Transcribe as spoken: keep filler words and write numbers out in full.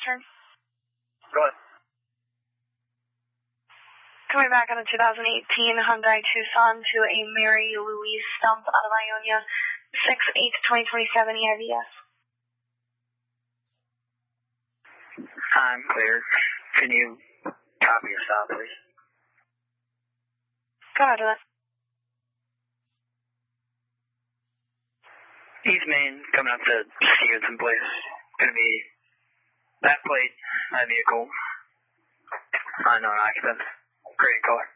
turn. Go ahead. Coming back on a two thousand eighteen Hyundai Tucson to a Mary Louise Stump out of Ionia, six eight twenty twenty-seven E I V S. I'm clear. Can you copy your stop, please? Go ahead with it. East Main, coming up to Stevenson Place. Gonna be that plate, that vehicle, unknown occupant, gray color.